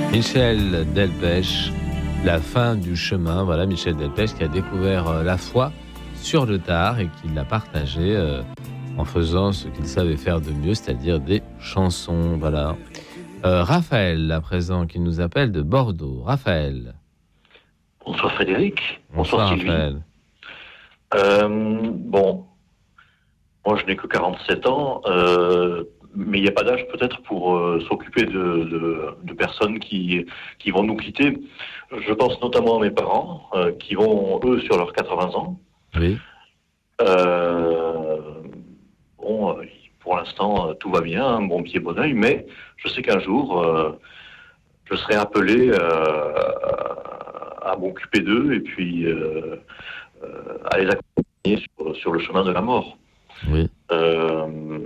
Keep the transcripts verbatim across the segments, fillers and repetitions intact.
Michel Delpech, la fin du chemin. Voilà, Michel Delpech qui a découvert euh, la foi sur le tard et qui l'a partagée euh, en faisant ce qu'il savait faire de mieux, c'est-à-dire des chansons. Voilà. Euh, Raphaël, à présent, qui nous appelle de Bordeaux. Raphaël. Bonsoir Frédéric. Bonsoir, Bonsoir Sylvie. Raphaël. Euh, bon, moi je n'ai que quarante-sept ans, euh, mais il n'y a pas d'âge peut-être pour euh, s'occuper de, de, de personnes qui, qui vont nous quitter. Je pense notamment à mes parents, euh, qui vont eux sur leurs quatre-vingts ans. Oui. Euh, bon, euh, pour l'instant tout va bien, hein, bon pied bon oeil, mais je sais qu'un jour euh, je serai appelé euh, à m'occuper d'eux et puis euh, euh, à les accompagner sur, sur le chemin de la mort. Oui. Euh,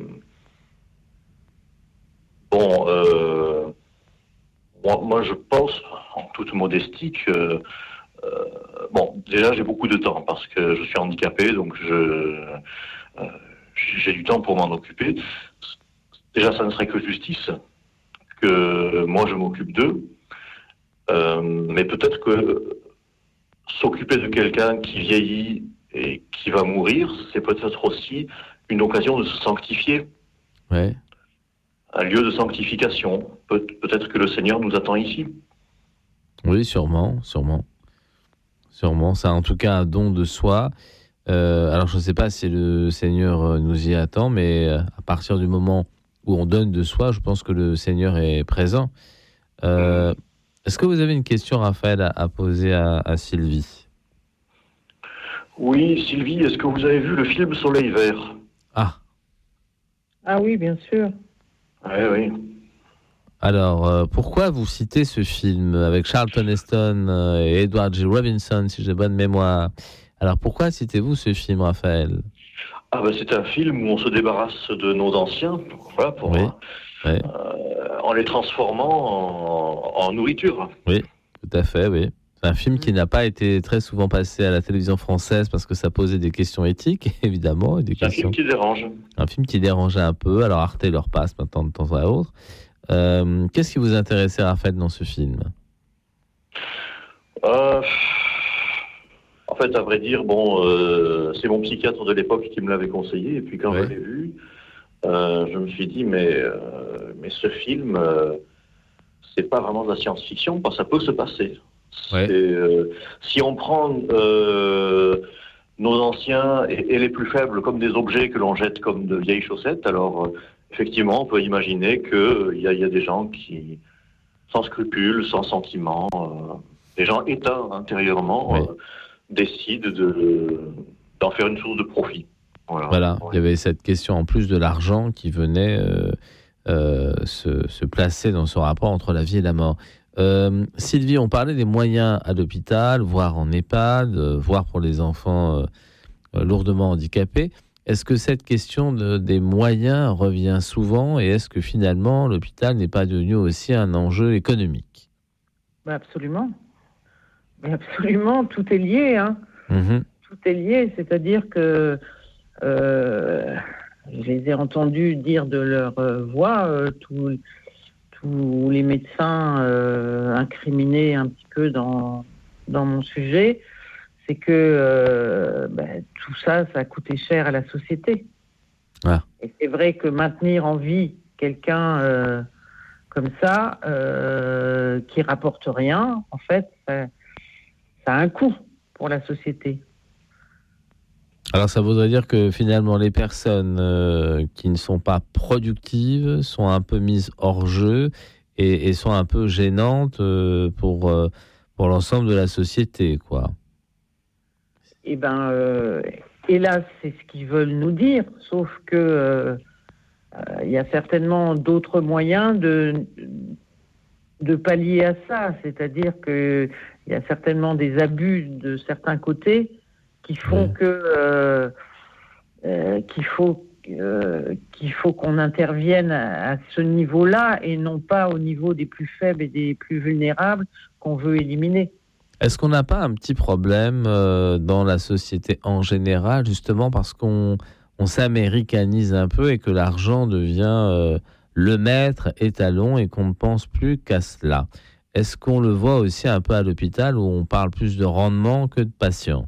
bon, euh, moi, moi je pense, en toute modestie, que euh, bon, déjà j'ai beaucoup de temps parce que je suis handicapé, donc je euh, j'ai du temps pour m'en occuper. Déjà, ça ne serait que justice que moi je m'occupe d'eux, euh, mais peut-être que s'occuper de quelqu'un qui vieillit et qui va mourir, c'est peut-être aussi une occasion de se sanctifier. Ouais. Un lieu de sanctification. Peut- peut-être que le Seigneur nous attend ici. Oui, sûrement, sûrement. Sûrement. C'est en tout cas un don de soi. Euh, alors, je ne sais pas si le Seigneur nous y attend, mais à partir du moment où on donne de soi, je pense que le Seigneur est présent. Euh, est-ce que vous avez une question, Raphaël, à, à poser à, à Sylvie ? Oui, Sylvie, est-ce que vous avez vu le film Soleil Vert ? Ah. Ah oui, bien sûr. Oui, oui. Alors, euh, pourquoi vous citez ce film avec Charlton Heston euh, et Edward G. Robinson, si j'ai bonne mémoire ? Alors, pourquoi citez-vous ce film, Raphaël ? Ah ben, c'est un film où on se débarrasse de nos anciens, voilà, pour, Oui, oui. Euh, en les transformant en, en nourriture. Oui, tout à fait, oui. C'est un film qui n'a pas été très souvent passé à la télévision française parce que ça posait des questions éthiques, évidemment. Et des C'est un questions... film qui dérange. Un film qui dérangeait un peu. Alors Arte leur passe maintenant de temps à autre. Euh, qu'est-ce qui vous intéressait, Raphaël, dans ce film ? euh, En fait, à vrai dire, bon, euh, c'est mon psychiatre de l'époque qui me l'avait conseillé. Et puis quand Ouais. je l'ai vu, euh, je me suis dit, mais, euh, mais ce film, euh, c'est pas vraiment de la science-fiction, parce que ça peut se passer. Ouais. C'est, euh, si on prend euh, nos anciens et, et les plus faibles comme des objets que l'on jette comme de vieilles chaussettes, alors euh, effectivement, on peut imaginer qu'il euh, y, a, y a des gens qui, sans scrupules, sans sentiments, euh, des gens éteints intérieurement, Oui. euh, décident de, d'en faire une source de profit. Voilà. Voilà, Ouais. il y avait cette question en plus de l'argent qui venait euh, euh, se, se placer dans ce rapport entre la vie et la mort. Euh, Sylvie, on parlait des moyens à l'hôpital, voire en EHPAD, euh, voire pour les enfants euh, euh, lourdement handicapés. Est-ce que cette question de, des moyens revient souvent et est-ce que finalement l'hôpital n'est pas devenu aussi un enjeu économique ? Bah, absolument. Mais absolument, tout est lié. Hein. Mmh. Tout est lié, c'est-à-dire que euh, je les ai entendus dire de leur euh, voix, euh, tous, tous les médecins euh, incriminés un petit peu dans, dans mon sujet, c'est que euh, ben, tout ça, ça a coûté cher à la société. Ah. Et c'est vrai que maintenir en vie quelqu'un euh, comme ça, euh, qui rapporte rien, en fait, ça, ça a un coût pour la société. Alors ça voudrait dire que finalement les personnes euh, qui ne sont pas productives sont un peu mises hors jeu et, et sont un peu gênantes euh, pour, euh, pour l'ensemble de la société, quoi. Eh ben, euh, hélas, c'est ce qu'ils veulent nous dire, sauf que euh, euh, y a certainement d'autres moyens de, de pallier à ça, c'est-à-dire que il y a certainement des abus de certains côtés qui font Oui. que euh, euh, qu'il faut euh, qu'il faut qu'on intervienne à, à ce niveau-là et non pas au niveau des plus faibles et des plus vulnérables qu'on veut éliminer. Est-ce qu'on n'a pas un petit problème euh, dans la société en général, justement parce qu'on on s'américanise un peu et que l'argent devient euh, le maître étalon et qu'on ne pense plus qu'à cela ? est-ce qu'on le voit aussi un peu à l'hôpital où on parle plus de rendement que de patients?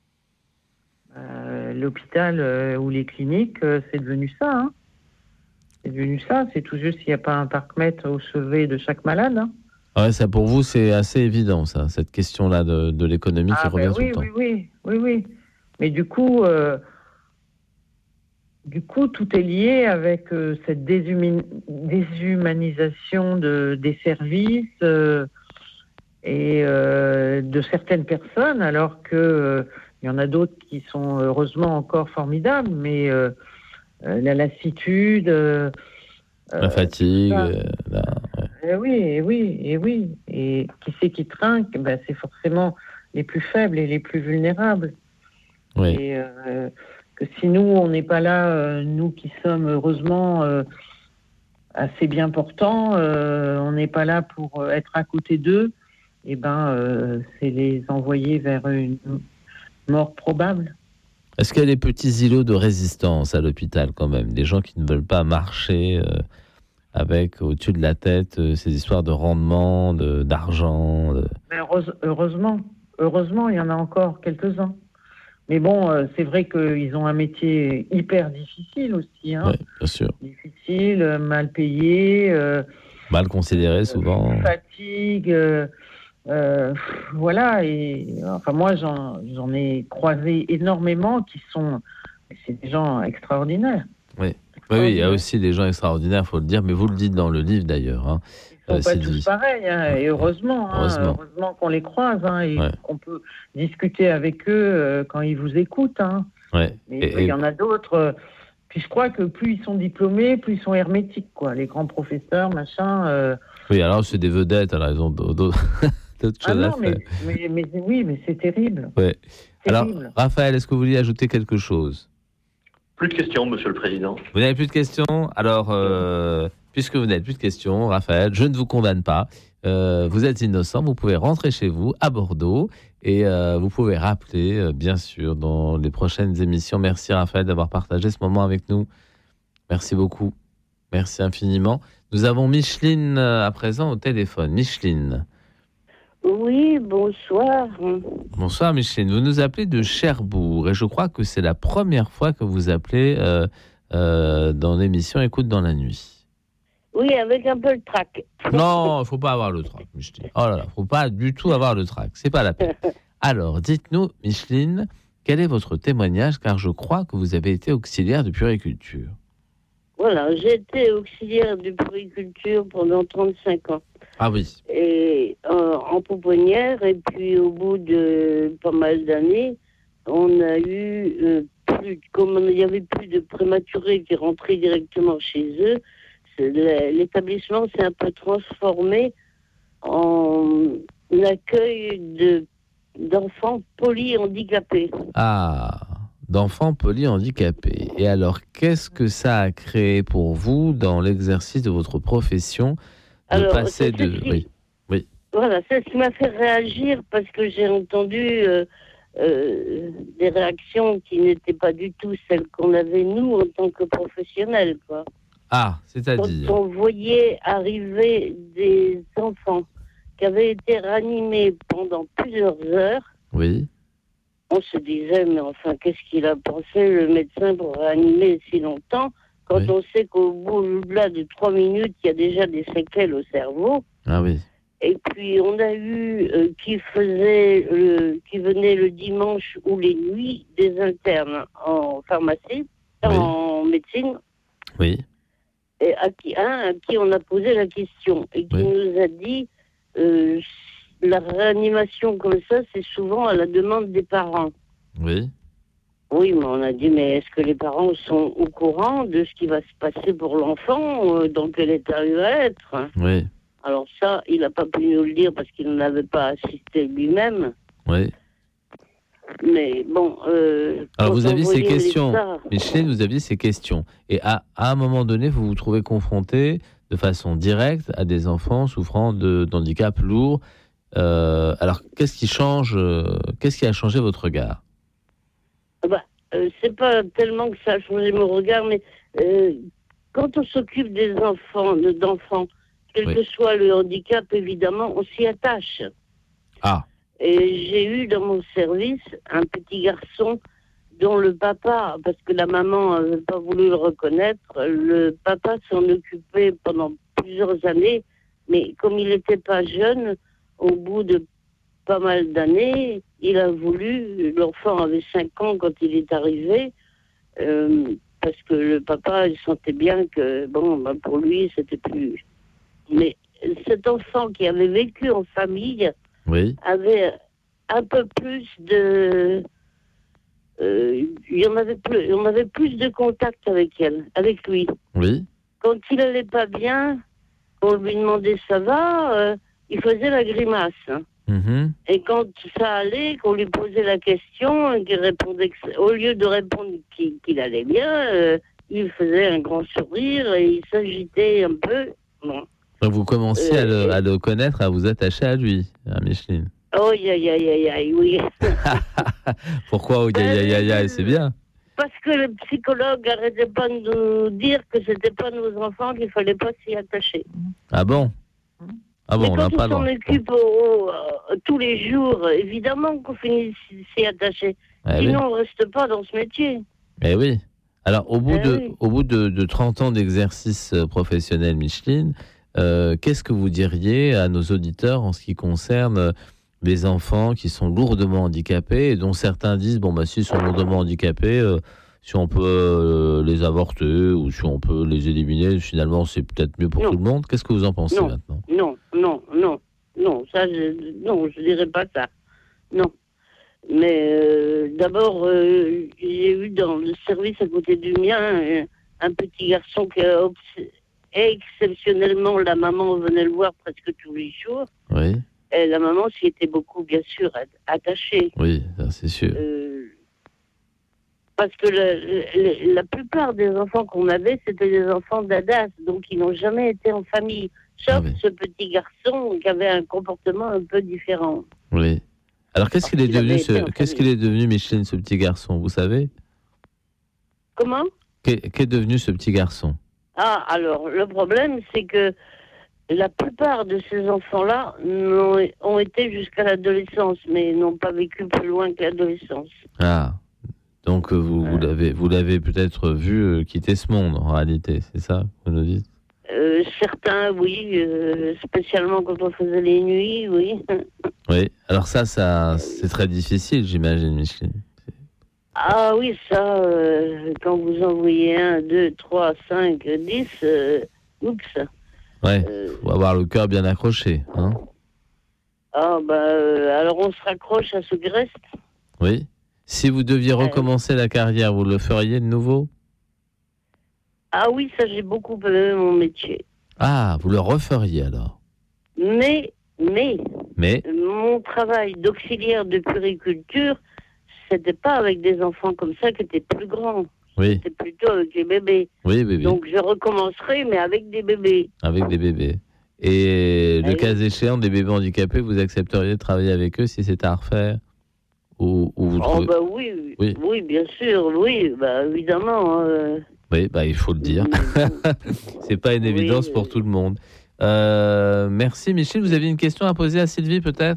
Euh, l'hôpital euh, ou les cliniques, euh, c'est devenu ça. Hein. C'est devenu ça. C'est tout juste s'il n'y a pas un parc-mètre au chevet de chaque malade. Hein. Ah ouais, ça pour vous, c'est assez évident, ça, cette question-là de, de l'économie qui Ah, revient ben tout oui, le temps. oui, oui, oui, oui. Mais du coup, euh, du coup, tout est lié avec euh, cette déshumi- déshumanisation de, des services euh, et euh, de certaines personnes, alors que euh, il y en a d'autres qui sont heureusement encore formidables, mais euh, euh, la lassitude, euh, La euh, fatigue, ça. euh, la- ouais. Eh oui, et oui, et oui. Et qui c'est qui trinque? Ben, c'est forcément les plus faibles et les plus vulnérables. Oui. Et euh, que si nous, on n'est pas là, euh, nous qui sommes heureusement euh, assez bien portants, euh, on n'est pas là pour euh, être à côté d'eux, et ben, euh, c'est les envoyer vers une mort probable. Est-ce qu'il y a des petits îlots de résistance à l'hôpital quand même? Des gens qui ne veulent pas marcher euh, avec au-dessus de la tête euh, ces histoires de rendement, de, d'argent de... Mais heureuse- heureusement, heureusement, il y en a encore quelques-uns. Mais bon, euh, c'est vrai qu'ils ont un métier hyper difficile aussi. Hein. Oui, bien sûr. Difficile, euh, mal payé, euh, Mal considérés souvent. euh, fatigue. Euh, euh, voilà. Et enfin, moi, j'en, j'en ai croisé énormément qui sont. C'est des gens extraordinaires. Oui. Oui, oui, il y a aussi des gens extraordinaires, il faut le dire, mais vous le dites dans le livre d'ailleurs. Hein. Ils ne Euh, sont pas Sylvie. tous pareils, hein, et heureusement, hein, Heureusement. heureusement qu'on les croise, hein, et Ouais. qu'on peut discuter avec eux euh, quand ils vous écoutent. Hein. Ouais. Mais Et- il et- y en a d'autres. euh, puis je crois que plus ils sont diplômés, plus ils sont hermétiques, quoi. Les grands professeurs, machin. euh, Oui, alors c'est des vedettes, alors ils ont d'autres d'autres Ah choses à non, mais, faire. mais, mais oui, mais c'est terrible. Ouais. Alors, Terrible. Raphaël, est-ce que vous vouliez ajouter quelque chose? Plus de questions, Monsieur le Président. Vous n'avez plus de questions? Alors, euh, puisque vous n'avez plus de questions, Raphaël, je ne vous condamne pas. Euh, vous êtes innocent, vous pouvez rentrer chez vous à Bordeaux et euh, vous pouvez rappeler, euh, bien sûr, dans les prochaines émissions. Merci Raphaël d'avoir partagé ce moment avec nous. Merci beaucoup. Merci infiniment. Nous avons Micheline euh, à présent au téléphone. Micheline. Oui, bonsoir. Bonsoir Micheline. Vous nous appelez de Cherbourg et je crois que c'est la première fois que vous appelez euh, euh, dans l'émission Écoute dans la nuit. Oui, avec un peu le trac. Non, il ne faut pas avoir le trac, Micheline. Oh là là, il ne faut pas du tout avoir le trac. C'est pas la peine. Alors, dites-nous, Micheline, quel est votre témoignage, car je crois que vous avez été auxiliaire de puériculture. Voilà, j'ai été auxiliaire de puériculture pendant trente-cinq ans. Ah oui. Et euh, en pouponnière, et puis au bout de pas mal d'années, on a eu euh, plus, comme il n'y avait plus de prématurés qui rentraient directement chez eux, c'est- l'établissement s'est un peu transformé en accueil de d'enfants polyhandicapés. Ah, d'enfants polyhandicapés. Et alors, qu'est-ce que ça a créé pour vous dans l'exercice de votre profession de Alors, passer c'est de... ceci. Oui. Voilà, c'est ce qui m'a fait réagir parce que j'ai entendu euh, euh, des réactions qui n'étaient pas du tout celles qu'on avait nous en tant que professionnels, quoi. Ah, Quand c'est-à-dire... on voyait arriver des enfants qui avaient été ranimés pendant plusieurs heures, Oui. on se disait, mais enfin, qu'est-ce qu'il a pensé, le médecin, pour réanimer si longtemps, quand Oui. on sait qu'au bout-là de trois minutes, il y a déjà des séquelles au cerveau. Ah oui. Et puis, on a eu euh, qui faisait, euh, qui venait le dimanche ou les nuits, des internes en pharmacie, Oui. en médecine, Oui. et à qui, un à qui on a posé la question, et qui Oui. nous a dit, euh, la réanimation comme ça, c'est souvent à la demande des parents. Oui. Oui, mais on a dit, mais est-ce que les parents sont au courant de ce qui va se passer pour l'enfant, euh, dans quel état il va être? Oui. Alors ça, il n'a pas pu nous le dire parce qu'il n'avait pas assisté lui-même. Oui. Mais bon... Euh, Alors, quand vous on aviez ces voyait questions. l'état- Micheline, vous aviez ces questions. Et à, à un moment donné, vous vous trouvez confronté de façon directe à des enfants souffrant de, d'handicap lourd. Euh, alors, qu'est-ce qui change euh, Qu'est-ce qui a changé votre regard? Ah bah, euh, c'est pas tellement que ça a changé mon regard, mais euh, quand on s'occupe des enfants, de- d'enfants quel Oui. que soit le handicap, évidemment, on s'y attache. Ah, Et j'ai eu dans mon service un petit garçon dont le papa, parce que la maman n'avait pas voulu le reconnaître, le papa s'en occupait pendant plusieurs années, mais comme il n'était pas jeune, au bout de pas mal d'années, il a voulu, l'enfant avait cinq ans quand il est arrivé, euh, parce que le papa, il sentait bien que, bon, ben pour lui, c'était plus... Mais cet enfant qui avait vécu en famille oui, avait un peu plus de... Euh, il y en avait plus, il y en avait plus de contact avec elle, avec lui. oui, Quand il allait pas bien, on lui demandait ça va, euh, il faisait la grimace. Hein. mhm, Et quand ça allait, qu'on lui posait la question, et qu'il répondait que, au lieu de répondre qu'il, qu'il allait bien, euh, il faisait un grand sourire et il s'agitait un peu. Bon. Donc vous commenciez à, le, Euh, à le connaître, à vous attacher à lui, à Micheline. Oh, aïe, aïe, aïe, aïe, aïe, oui. Pourquoi oh, aïe, aïe, aïe, aïe, c'est bien. Parce que le psychologue n'arrêtait pas de nous dire que c'était pas nos enfants, qu'il fallait pas s'y attacher. Ah bon Ah bon, Mais on quand n'a pas on le s'en droit. occupe au- au- euh, tous les jours, évidemment qu'on finit s'y attacher. Eh oui. Sinon, on reste pas dans ce métier. Eh oui. Alors, au bout, Eh de, oui. au bout de, de trente ans d'exercice euh, professionnel, Micheline, euh, qu'est-ce que vous diriez à nos auditeurs en ce qui concerne euh, les enfants qui sont lourdement handicapés et dont certains disent, bon, bah, s'ils sont lourdement handicapés, euh, si on peut euh, les avorter ou si on peut les éliminer, finalement, c'est peut-être mieux pour Non. tout le monde. Qu'est-ce que vous en pensez Non. maintenant ? Non, non, non, non, ça, je, non, je dirais pas ça. Non. Mais euh, d'abord, euh, j'ai eu dans le service à côté du mien un, un petit garçon qui a obs- exceptionnellement, la maman venait le voir presque tous les jours. Oui, Et la maman s'y était beaucoup, bien sûr, at- attachée. oui, ça, c'est sûr. Euh, parce que le- le- la plupart des enfants qu'on avait, c'était des enfants d'Adas, donc ils n'ont jamais été en famille. Sauf Ah oui. ce petit garçon qui avait un comportement un peu différent. Oui. Alors, qu'est-ce qu'il est Parce qu'il avait devenu, été ce, en qu'est-ce qu'il famille. est devenu, Micheline, ce petit garçon, vous savez ? Comment ? Qu'est, qu'est devenu ce petit garçon ? Ah, alors, le problème, c'est que la plupart de ces enfants-là n'ont- ont été jusqu'à l'adolescence, mais n'ont pas vécu plus loin que l'adolescence. Ah, donc euh, vous, vous Ouais. l'avez, vous l'avez peut-être vu euh, quitter ce monde, en réalité, c'est ça, vous nous dites ? Euh, certains, oui, euh, spécialement quand on faisait les nuits, oui. Oui. Alors ça, ça, c'est très difficile, j'imagine, Micheline. Ah oui, ça, euh, quand vous en voyez un, deux, trois, cinq, dix, euh, oups. Ouais. Euh, Faut avoir le cœur bien accroché, hein ? ah bah, euh, alors on se raccroche à ce qui reste. Oui. Si vous deviez Euh. recommencer la carrière, vous le feriez de nouveau ? Ah oui, ça, j'ai beaucoup aimé mon métier. Ah, vous le referiez alors ? Mais, mais, Mais, mon travail d'auxiliaire de puriculture, c'était pas avec des enfants comme ça qui étaient plus grands. oui, C'était plutôt avec les bébés. oui, oui, oui, Donc je recommencerai, mais avec des bébés. avec des bébés. Et le Oui. cas échéant, des bébés handicapés, vous accepteriez de travailler avec eux si c'était à refaire ? Ou, ou vous Oh trouvez... bah oui, oui, Oui. oui, bien sûr, oui, bah évidemment. euh, Oui, bah, il faut le dire. C'est pas une Oui, évidence pour euh. tout le monde. Euh, merci Michel. Vous aviez une question à poser à Sylvie peut-être ?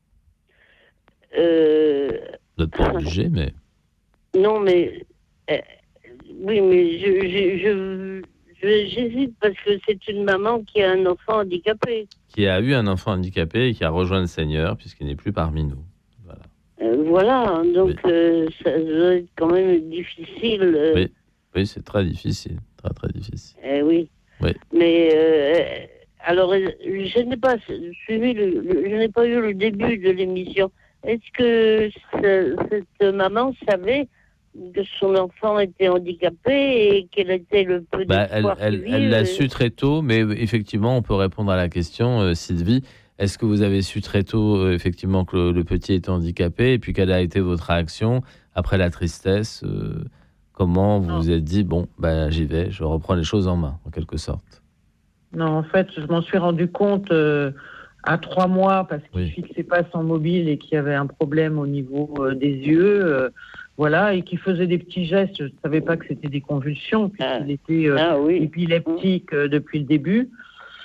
euh, Vous n'êtes pas obligé, mais... non, mais euh, oui, mais je, je, je, je- j'hésite parce que c'est une maman qui a un enfant handicapé. Qui a eu un enfant handicapé et qui a rejoint le Seigneur puisqu'il n'est plus parmi nous. Voilà. Euh, voilà, hein, donc Oui. euh, ça doit être quand même difficile. euh, Oui. Oui, c'est très difficile. Très, très difficile. eh oui. Oui. Mais euh, alors, euh, je n'ai pas suivi, le, le- je n'ai pas eu le début de l'émission. Est-ce que ce- cette maman savait que son enfant était handicapé et quel était le peu Bah, elle, d'espoir elle, qu'il elle vit, l'a euh, su très tôt, mais effectivement, on peut répondre à la question, euh, Sylvie. Est-ce que vous avez su très tôt, euh, effectivement, que le, le petit était handicapé et puis quelle a été votre réaction après la tristesse euh, Comment vous Non. vous êtes dit, bon, bah, j'y vais, je reprends les choses en main, en quelque sorte. Non, en fait, je m'en suis rendu compte euh, à trois mois parce qu'il ne Oui. fixait pas son mobile et qu'il y avait un problème au niveau euh, des yeux. euh, voilà, et qu'il faisait des petits gestes. Je ne savais pas que c'était des convulsions puisqu'il était euh, Ah oui. épileptique euh, depuis le début.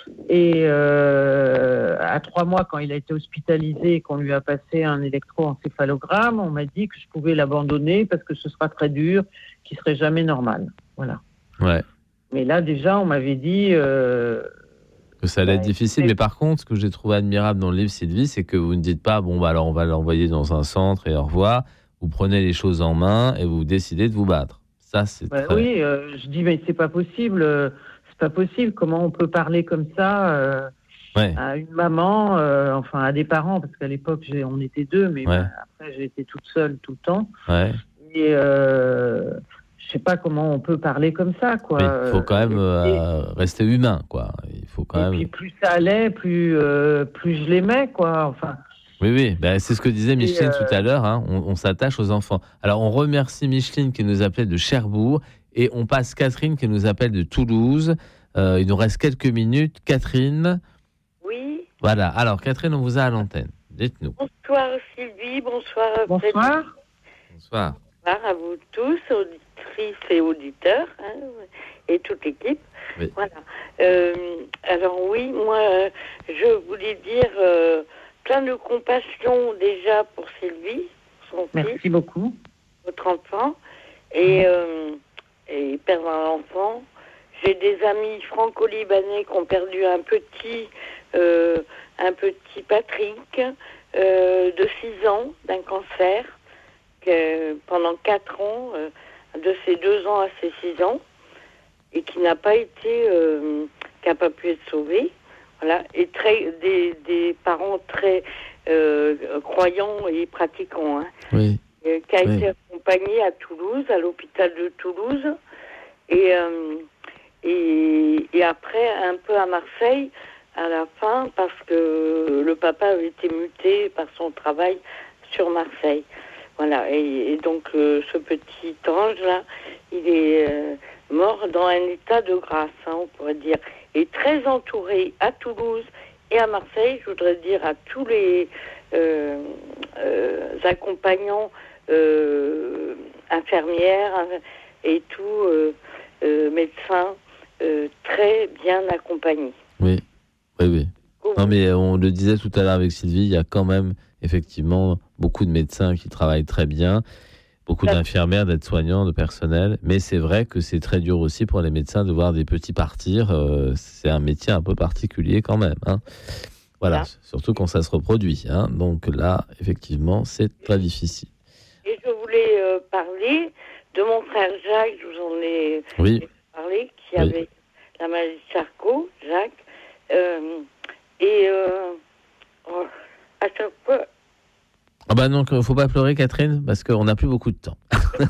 Et euh, à trois mois, quand il a été hospitalisé et qu'on lui a passé un électroencéphalogramme, on m'a dit que je pouvais l'abandonner parce que ce sera très dur, qu'il serait jamais normal. Voilà. Ouais. Mais là, déjà, on m'avait dit... Euh, que ça allait être ouais, difficile. c'est- Mais par contre, ce que j'ai trouvé admirable dans le livre, Sylvie, c'est que vous ne dites pas, bon, bah, alors on va l'envoyer dans un centre et au revoir. Vous prenez les choses en main et vous décidez de vous battre. Ça, c'est bah très... oui, euh, je dis, mais c'est pas possible. euh, c'est pas possible. Comment on peut parler comme ça euh, Ouais. à une maman, euh, enfin à des parents, parce qu'à l'époque, j'ai, on était deux, mais Ouais. bah, après, j'ai été toute seule tout le temps. Ouais. Et euh, je sais pas comment on peut parler comme ça, quoi. Mais il faut quand même Et- euh, rester humain, quoi. Il faut quand Et même... puis plus ça allait, plus, euh, plus je l'aimais, quoi. Enfin, Oui, oui, ben, c'est ce que disait Micheline euh, tout à l'heure, hein, on, on s'attache aux enfants. Alors, on remercie Micheline qui nous appelait de Cherbourg et on passe Catherine qui nous appelle de Toulouse. Euh, il nous reste quelques minutes. Catherine, Oui, voilà. Alors, Catherine, on vous a à l'antenne. Dites-nous. bonsoir Sylvie, bonsoir euh, bonsoir. Frédéric. Bonsoir. Bonsoir à vous tous, auditrices et auditeurs, hein, et toute l'équipe. Oui. Voilà. Euh, alors oui, moi, euh, je voulais dire euh, plein de compassion déjà pour Sylvie, son fils, Merci beaucoup. votre enfant, et, euh, et père d'un enfant. J'ai des amis franco-libanais qui ont perdu un petit, euh, un petit Patrick euh, de six ans d'un cancer que, pendant quatre ans, euh, de ses deux ans à ses six ans, et qui n'a pas été, euh, qui n'a pas pu être sauvé. Voilà, et très, des, des parents très euh, croyants et pratiquants, hein, Oui. euh, qui a Oui. été accompagné à Toulouse, à l'hôpital de Toulouse, et, euh, et, et après un peu à Marseille à la fin, parce que le papa avait été muté par son travail sur Marseille. Voilà, et, et donc euh, ce petit ange-là, il est euh, mort dans un état de grâce, hein, on pourrait dire, et très entouré à Toulouse et à Marseille. Je voudrais dire à tous les euh, euh, accompagnants, euh, infirmières et tout, euh, euh, médecins, euh, très bien accompagnés. Oui. Oui, oui. Non, mais on le disait tout à l'heure avec Sylvie, il y a quand même, effectivement, beaucoup de médecins qui travaillent très bien, beaucoup d'infirmières, d'aides-soignants, de personnel. Mais c'est vrai que c'est très dur aussi pour les médecins de voir des petits partir. Euh, c'est un métier un peu particulier quand même. Hein. Voilà, Là. surtout quand ça se reproduit. Hein. Donc là, effectivement, c'est très difficile. Et je voulais euh, parler de mon frère Jacques, je vous en ai Oui, parlé, qui Oui. avait la maladie de Charcot, Jacques. Euh, et euh, oh, à chaque fois, ah bah donc, il ne faut pas pleurer, Catherine, parce qu'on n'a plus beaucoup de temps.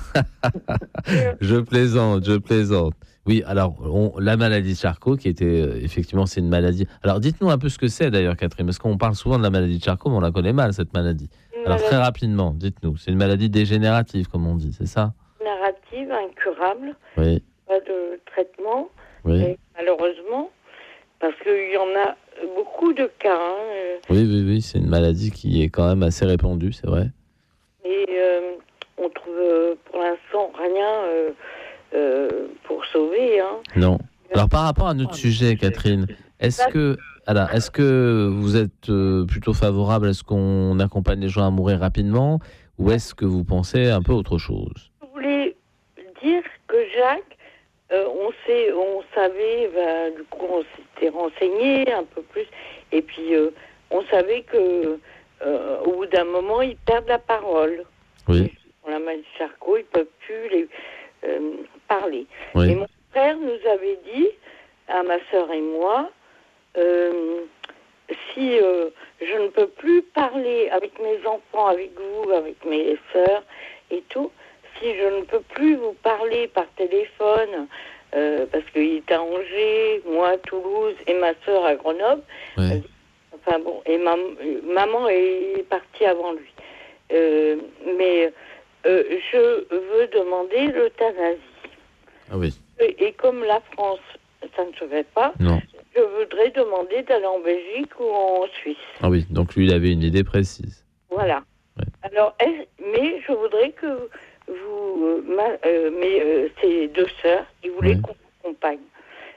Je plaisante, je plaisante. Oui, alors, on- la maladie de Charcot, qui était, euh, effectivement, c'est une maladie. Alors, dites-nous un peu ce que c'est, d'ailleurs, Catherine, parce qu'on parle souvent de la maladie de Charcot, mais on la connaît mal, cette maladie. une Alors, maladie très rapidement, dites-nous. C'est une maladie dégénérative, comme on dit, c'est ça? narrative, incurable, Oui, pas de traitement, oui, et malheureusement, parce qu'il y en a beaucoup de cas, hein, euh, oui, oui, oui, c'est une maladie qui est quand même assez répandue, c'est vrai. et euh, on trouve euh, pour l'instant rien euh, euh, pour sauver. Hein. Non. Alors, par rapport à notre sujet, Catherine, est-ce que, alors, est-ce que vous êtes euh, plutôt favorable à ce qu'on accompagne les gens à mourir rapidement, ou est-ce que vous pensez un peu autre chose? Je voulais dire que Jacques, euh, on sait, on savait, ben, du coup, on s'était renseigné un peu plus, et puis euh, on savait que euh, au bout d'un moment, ils perdent la parole. Oui, On la maladie de Charcot, ils peuvent plus les euh, parler. Et oui, mon frère nous avait dit, à ma sœur et moi, euh, si euh, je ne peux plus parler avec mes enfants, avec vous, avec mes sœurs et tout, si je ne peux plus vous parler par téléphone, euh, parce qu'il est à Angers, moi à Toulouse et ma sœur à Grenoble, oui. enfin bon, et mam maman est partie avant lui. Euh, mais euh, je veux demander l'euthanasie. Ah oui, Et, et comme la France, ça ne se fait pas, non. je voudrais demander d'aller en Belgique ou en Suisse. Ah oui, donc lui, il avait une idée précise. Voilà. Ouais. Alors, est- mais je voudrais que vous, euh, ma, euh, mes, euh, ces deux sœurs, ils voulaient Ouais. qu'on accompagne.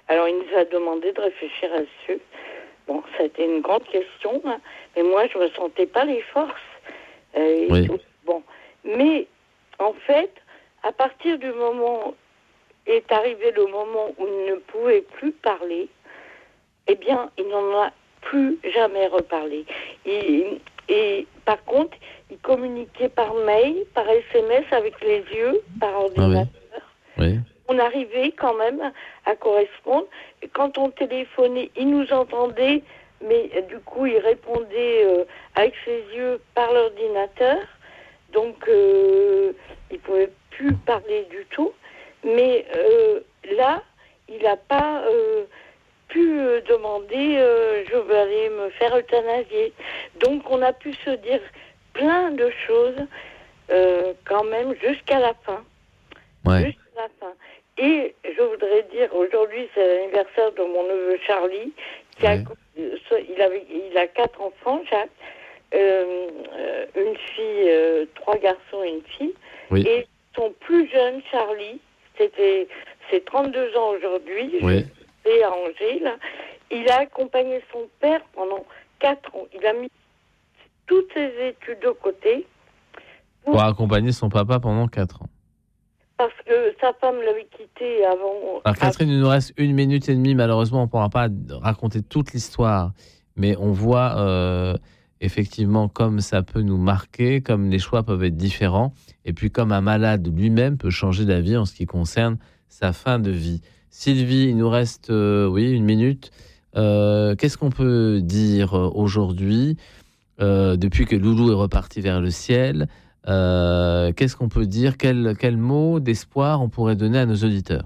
Alors, il nous a demandé de réfléchir à ce. Bon, ça a été une grande question, hein, mais moi, je ne ressentais pas les forces. Euh, Oui. tout. Bon. Mais, en fait, à partir du moment, est arrivé le moment où il ne pouvait plus parler, eh bien, il n'en a plus jamais reparlé. Et, et par contre, il communiquait par mail, par S M S avec les yeux, par ordinateur. Ah oui. On arrivait quand même à correspondre. Et quand on téléphonait, il nous entendait, mais euh, du coup, il répondait euh, avec ses yeux par l'ordinateur. Donc, euh, il ne pouvait plus parler du tout. Mais euh, là, il n'a pas euh, pu euh, demander euh, « je veux aller me faire euthanasier ». Donc, on a pu se dire plein de choses euh, quand même jusqu'à la fin. Ouais. Jusqu'à la fin. Et je voudrais dire, aujourd'hui, c'est l'anniversaire de mon neveu Charlie. Qui a, Ouais. il, avait, il a quatre enfants, Jacques. Euh, euh, une fille, euh, trois garçons et une fille. Oui. Et son plus jeune, Charlie, c'était, c'est trente-deux ans aujourd'hui, Oui. j'étais à Angers, là. Il a accompagné son père pendant quatre ans. Il a mis toutes ses études de côté. Pour, Pour accompagner son papa pendant quatre ans. parce que sa femme l'avait quitté avant. Alors Catherine, il nous reste une minute et demie. Malheureusement, on ne pourra pas raconter toute l'histoire. Mais on voit euh, effectivement comme ça peut nous marquer, comme les choix peuvent être différents. Et puis comme un malade lui-même peut changer d'avis en ce qui concerne sa fin de vie. Sylvie, il nous reste euh, oui, une minute. Euh, qu'est-ce qu'on peut dire aujourd'hui euh, depuis que Loulou est reparti vers le ciel? Euh, qu'est-ce qu'on peut dire? Quel, quel mot d'espoir on pourrait donner à nos auditeurs?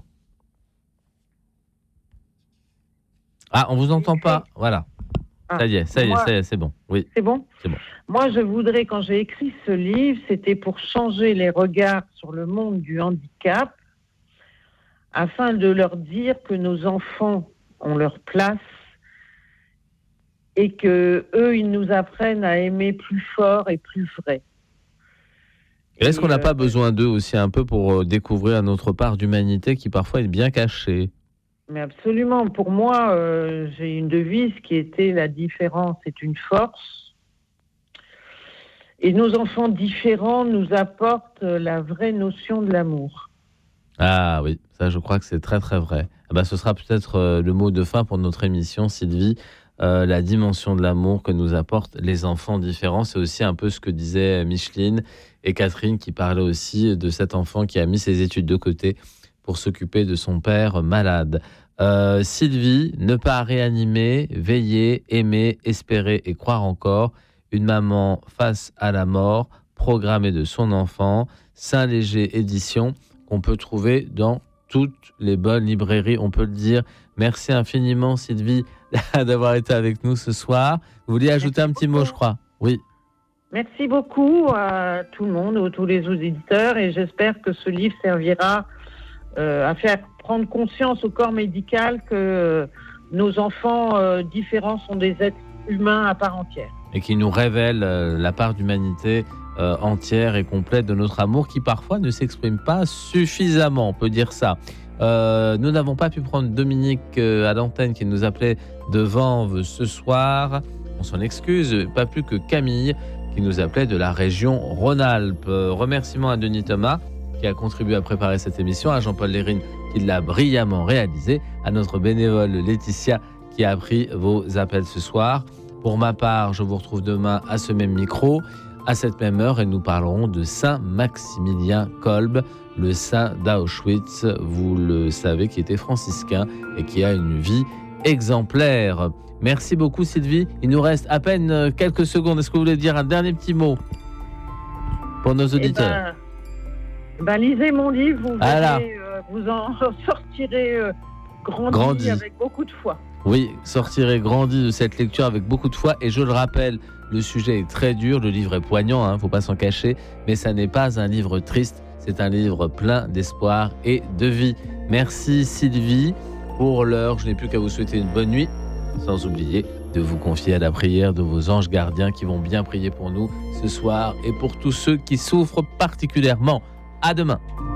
Ah, on vous entend pas. Voilà. Ah, Ça y est, ça y est, moi- ça y est, c'est bon. Oui. C'est bon C'est bon. Moi, je voudrais, quand j'ai écrit ce livre, c'était pour changer les regards sur le monde du handicap, afin de leur dire que nos enfants ont leur place et que eux, ils nous apprennent à aimer plus fort et plus vrai. Et est-ce qu'on n'a euh, pas besoin d'eux aussi un peu pour euh, découvrir notre part d'humanité qui parfois est bien cachée? Mais absolument. Pour moi, euh, j'ai une devise qui était la différence est une force. Et nos enfants différents nous apportent la vraie notion de l'amour. Ah oui, ça je crois que c'est très très vrai. Ah bah, ce sera peut-être euh, le mot de fin pour notre émission, Sylvie. Euh, la dimension de l'amour que nous apportent les enfants différents. C'est aussi un peu ce que disaient Micheline et Catherine qui parlaient aussi de cet enfant qui a mis ses études de côté pour s'occuper de son père malade. Euh, Sylvie, ne pas réanimer, veiller, aimer, espérer et croire encore. Une maman face à la mort, programmée de son enfant. Saint-Léger édition qu'on peut trouver dans toutes les bonnes librairies, on peut le dire. Merci infiniment Sylvie d'avoir été avec nous ce soir. Vous vouliez ajouter Merci un petit beaucoup. mot, je crois? Oui. Merci beaucoup à tout le monde, à tous les auditeurs, et j'espère que ce livre servira euh, à faire prendre conscience au corps médical que euh, nos enfants euh, différents sont des êtres humains à part entière. Et qui nous révèle euh, la part d'humanité euh, entière et complète de notre amour qui parfois ne s'exprime pas suffisamment, on peut dire ça. Euh, nous n'avons pas pu prendre Dominique euh, à l'antenne qui nous appelait de Vanves ce soir. On s'en excuse, pas plus que Camille qui nous appelait de la région Rhône-Alpes. Euh, remerciements à Denis Thomas qui a contribué à préparer cette émission, à Jean-Paul Lérine qui l'a brillamment réalisé, à notre bénévole Laetitia qui a pris vos appels ce soir. Pour ma part, je vous retrouve demain à ce même micro, à cette même heure, et nous parlerons de Saint Maximilien Kolbe, le saint d'Auschwitz, vous le savez, qui était franciscain et qui a une vie exemplaire. Merci beaucoup Sylvie. Il nous reste à peine quelques secondes. Est-ce que vous voulez dire un dernier petit mot pour nos auditeurs? Eh ben, ben, lisez mon livre, vous, Voilà. verrez, euh, vous en sortirez euh, grandi, Grandi. avec beaucoup de foi. Oui, sortirez grandi de cette lecture avec beaucoup de foi. Et je le rappelle, le sujet est très dur, le livre est poignant, il ne faut pas s'en cacher, mais ça n'est pas un livre triste, c'est un livre plein d'espoir et de vie. Merci Sylvie. Pour l'heure, je n'ai plus qu'à vous souhaiter une bonne nuit, sans oublier de vous confier à la prière de vos anges gardiens qui vont bien prier pour nous ce soir et pour tous ceux qui souffrent particulièrement. À demain.